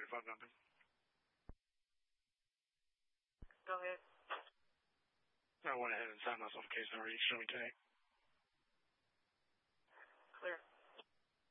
nothing. Go ahead. I went ahead and signed myself a case number. You show me today.